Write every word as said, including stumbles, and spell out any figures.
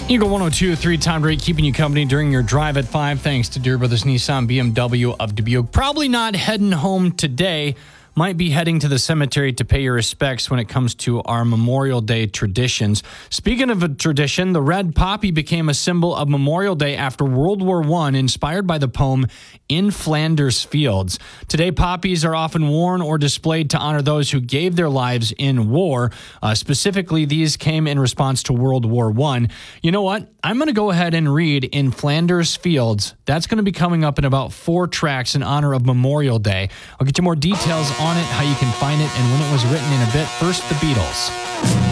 Eagle one oh two point three, Tom Drake keeping you company during your drive at five. Thanks to Deere Brothers Nissan B M W of Dubuque. Probably not heading home today. Might be heading to the cemetery to pay your respects when it comes to our Memorial Day traditions. Speaking of a tradition, the red poppy became a symbol of Memorial Day after World War One, inspired by the poem In Flanders Fields. Today, poppies are often worn or displayed to honor those who gave their lives in war. Uh, specifically, these came in response to World War One. You know what? I'm going to go ahead and read In Flanders Fields. That's going to be coming up in about four tracks in honor of Memorial Day. I'll get you more details on it, how you can find it, and when it was written in a bit. First, the Beatles.